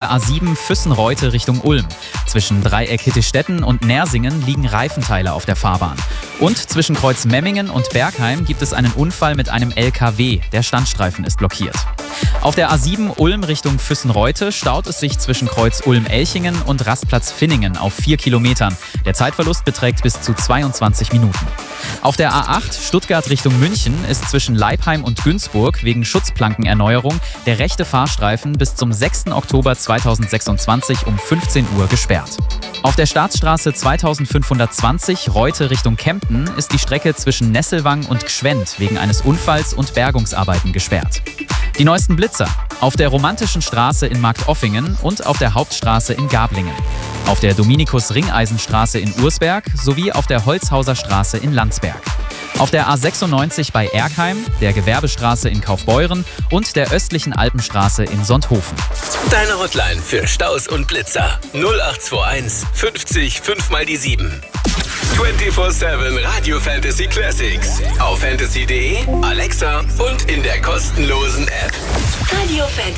der A7 Füssen-Reutte Richtung Ulm. Zwischen Dreieck Hittestetten und Nersingen liegen Reifenteile auf der Fahrbahn. Und zwischen Kreuz Memmingen und Bergheim gibt es einen Unfall mit einem LKW. Der Standstreifen ist blockiert. Auf der A7 Ulm Richtung Füssen-Reutte staut es sich zwischen Kreuz Ulm-Elchingen und Rastplatz Finningen auf 4 Kilometern. Der Zeitverlust beträgt bis zu 22 Minuten. Auf der A8 Stuttgart Richtung München ist zwischen Leipheim und Günzburg wegen Schutzplankenerneuerung der rechte Fahrstreifen bis zum 6. Oktober 2026 um 15 Uhr gesperrt. Auf der Staatsstraße 2520 Reutte Richtung Kempten ist die Strecke zwischen Nesselwang und Gschwend wegen eines Unfalls und Bergungsarbeiten gesperrt. Die neuesten Blitzer auf der Romantischen Straße in Marktoffingen und auf der Hauptstraße in Gablingen. Auf der Dominikus-Ringeisenstraße in Ursberg sowie auf der Holzhauser Straße in Landsberg. Auf der A96 bei Erkheim, der Gewerbestraße in Kaufbeuren und der östlichen Alpenstraße in Sonthofen. Deine Hotline für Staus und Blitzer 0821 50 5 mal die 7. 24/7 Radio Fantasy Classics. Auf fantasy.de, Alexa und in der kostenlosen App. Radio Fantasy.